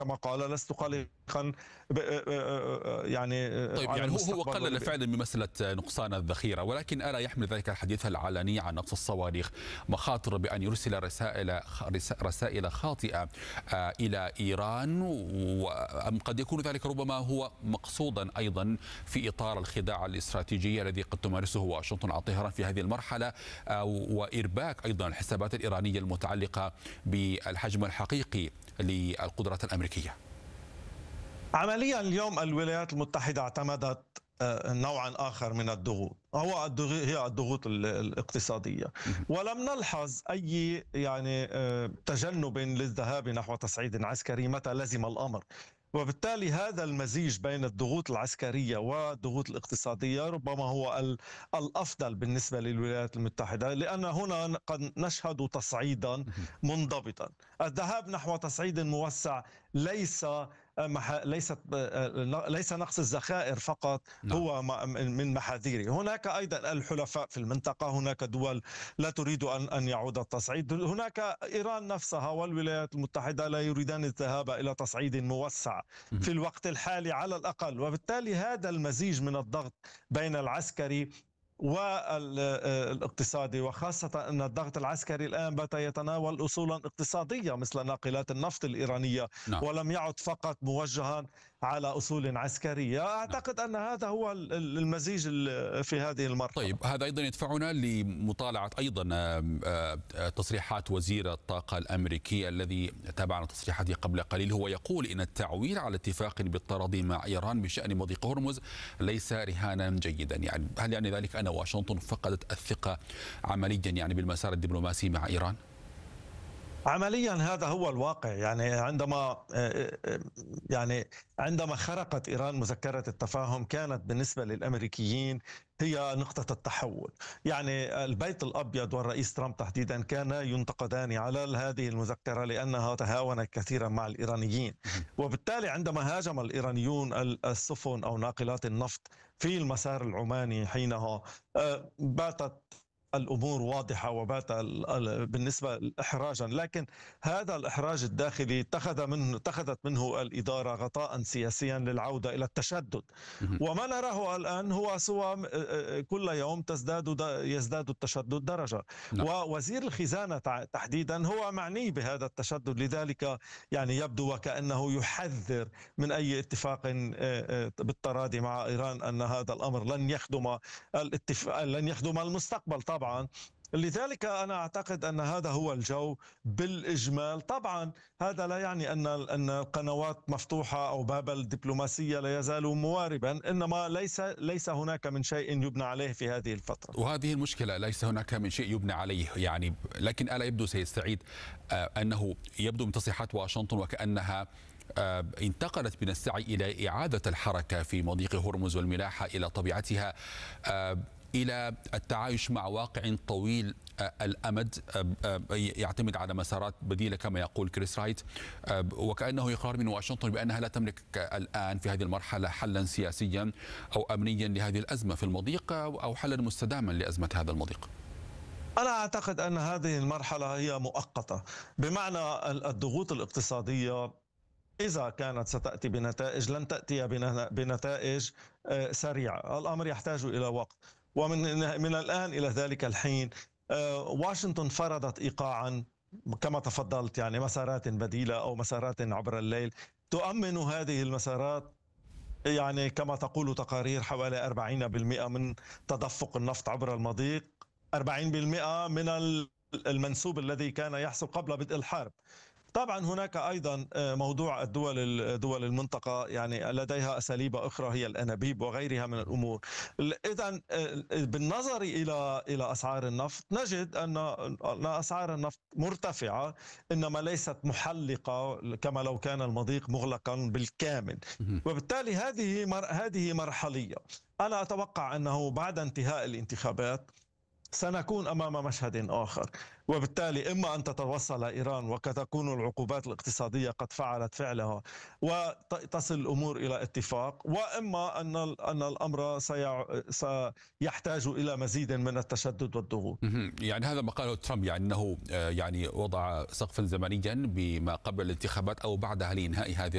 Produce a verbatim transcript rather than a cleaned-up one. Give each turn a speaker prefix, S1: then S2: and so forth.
S1: كما قال لست قلقا يعني
S2: طيب
S1: على
S2: يعني هو هو
S1: المستقبل.
S2: قلل فعلا من مسألة نقصان الذخيرة، ولكن ألا يحمل ذلك الحديث العلني عن نقص الصواريخ مخاطر بأن يرسل رسائل رسائل خاطئة إلى إيران؟ وأم قد يكون ذلك ربما هو مقصودا أيضا في إطار الخداع الاستراتيجي الذي قد تمارسه واشنطن على طهران في هذه المرحلة، وإرباك أيضا الحسابات الإيرانية المتعلقة بالحجم الحقيقي للقدرات الأمريكية؟
S1: عمليا اليوم الولايات المتحدة اعتمدت نوعا آخر من الضغوط، هو هي الضغوط الاقتصادية، ولم نلحظ أي يعني تجنب للذهاب نحو تصعيد عسكري متى لزم الأمر. وبالتالي هذا المزيج بين الضغوط العسكرية والضغوط الاقتصادية ربما هو الأفضل بالنسبة للولايات المتحدة، لأن هنا قد نشهد تصعيدا منضبطا. الذهاب نحو تصعيد موسع ليس ليست ليس نقص الذخائر فقط هو من محاذيره، هناك أيضا الحلفاء في المنطقة، هناك دول لا تريد أن أن يعود التصعيد، هناك إيران نفسها والولايات المتحدة لا يريدان الذهاب إلى تصعيد موسع في الوقت الحالي على الأقل. وبالتالي هذا المزيج من الضغط بين العسكري والاقتصادي، وخاصة أن الضغط العسكري الآن بات يتناول أصولا اقتصادية مثل ناقلات النفط الإيرانية،
S2: نعم.
S1: ولم يعد فقط موجها على أصول عسكرية. أعتقد نعم. أن هذا هو المزيج في هذه المرحلة.
S2: طيب هذا أيضا يدفعنا لمطالعة أيضا تصريحات وزير الطاقة الأمريكي الذي تابعنا تصريحاته قبل قليل، هو يقول إن التعويل على اتفاق بالتراضي مع إيران بشأن مضيق هرمز ليس رهانا جيدا. يعني هل يعني ذلك أن واشنطن فقدت الثقة عمليا يعني بالمسار الدبلوماسي مع إيران؟
S1: عمليا هذا هو الواقع. يعني عندما يعني عندما خرقت إيران مذكرة التفاهم كانت بالنسبة للأمريكيين هي نقطة التحول. يعني البيت الأبيض والرئيس ترامب تحديدا كانا ينتقدان على هذه المذكرة لأنها تهاونت كثيرا مع الإيرانيين، وبالتالي عندما هاجم الإيرانيون السفن أو ناقلات النفط في المسار العماني حينها باتت الأمور واضحة وبات بالنسبة إحراجا، لكن هذا الإحراج الداخلي اتخذ منه اتخذت منه الإدارة غطاء سياسيا للعودة إلى التشدد. وما نراه الآن هو سوى كل يوم تزداد يزداد التشدد درجة. لا. ووزير الخزانة تحديدا هو معني بهذا التشدد، لذلك يعني يبدو وكأنه يحذر من أي اتفاق بالتراضي مع إيران، أن هذا الأمر لن يخدم الاتفاق لن يخدم المستقبل طبعا. لذلك أنا أعتقد أن هذا هو الجو بالإجمال. طبعا هذا لا يعني أن أن القنوات مفتوحة أو باب الدبلوماسية لا يزال مواربا، إنما ليس ليس هناك من شيء يبنى عليه في هذه الفترة.
S2: وهذه المشكلة، ليس هناك من شيء يبنى عليه يعني. لكن ألا يبدو سيد سعيد أنه يبدو من تصريحات واشنطن وكأنها انتقلت من السعي إلى إعادة الحركة في مضيق هرمز والملاحة إلى طبيعتها، إلى التعايش مع واقع طويل الأمد يعتمد على مسارات بديلة كما يقول كريس رايت، وكأنه إقرار من واشنطن بأنها لا تملك الآن في هذه المرحلة حلا سياسيا أو أمنيا لهذه الأزمة في المضيق أو حلا مستداما لأزمة هذا المضيق.
S1: أنا أعتقد أن هذه المرحلة هي مؤقتة، بمعنى الضغوط الاقتصادية إذا كانت ستأتي بنتائج لن تأتي بنتائج سريعة، الأمر يحتاج إلى وقت. ومن من الآن إلى ذلك الحين واشنطن فرضت إيقاعا كما تفضلت، يعني مسارات بديلة أو مسارات عبر الليل تؤمن هذه المسارات، يعني كما تقول تقارير حوالي أربعين بالمئة من تدفق النفط عبر المضيق، أربعين بالمئة من المنسوب الذي كان يحصل قبل بدء الحرب. طبعا هناك ايضا موضوع الدول دول المنطقه يعني لديها اساليب اخرى هي الانابيب وغيرها من الامور. اذا بالنظر الى الى اسعار النفط نجد ان اسعار النفط مرتفعه، انما ليست محلقه كما لو كان المضيق مغلقا بالكامل، وبالتالي هذه هذه مرحليه. انا اتوقع انه بعد انتهاء الانتخابات سنكون أمام مشهد آخر، وبالتالي إما أن تتوصل إيران وتكون العقوبات الاقتصادية قد فعلت فعلها وتصل الأمور إلى اتفاق، وإما أن أن الأمر سيحتاج إلى مزيد من التشدد والضغوط.
S2: يعني هذا ما قاله ترامب، يعني أنه يعني وضع سقفا زمنيا بما قبل الانتخابات أو بعدها لإنهاء هذه